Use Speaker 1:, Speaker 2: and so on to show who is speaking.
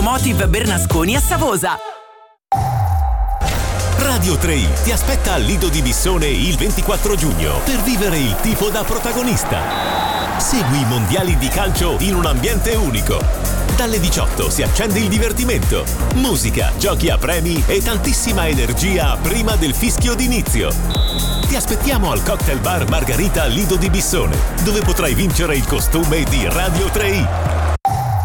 Speaker 1: Automotive Bernasconi a Savosa.
Speaker 2: Radio 3i ti aspetta al Lido di Bissone il 24 giugno per vivere il tifo da protagonista. Segui i mondiali di calcio in un ambiente unico. Dalle 18 si accende il divertimento, musica, giochi a premi e tantissima energia prima del fischio d'inizio. Ti aspettiamo al Cocktail Bar Margarita Lido di Bissone, dove potrai vincere il costume di Radio 3i.